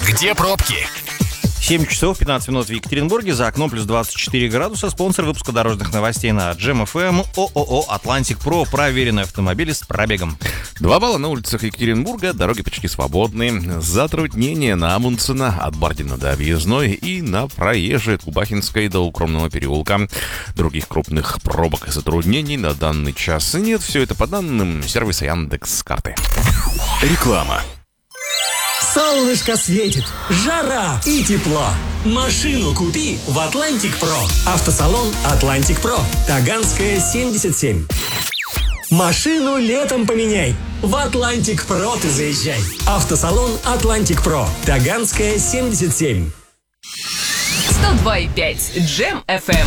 Где пробки? 7 часов 15 минут в Екатеринбурге, за окном плюс 24 градуса. Спонсор выпуска дорожных новостей на Джем ФМ ООО «Атлантик Про». Проверенные автомобили с пробегом. 2 балла на улицах Екатеринбурга, дороги почти свободные. Затруднения на Амундсена от Бардина до Объездной и на проезжей от Кубахинской до Укромного переулка. Других крупных пробок и затруднений на данный час нет. Все это по данным сервиса Яндекс.Карты. Реклама. Солнышко светит, жара и тепло. Машину купи в Атлантик Про. Автосалон Атлантик Про. Таганская, 77. Машину летом поменяй. В Атлантик Про ты заезжай. Автосалон Атлантик Про. Таганская, 77. 102,5 Джем FM.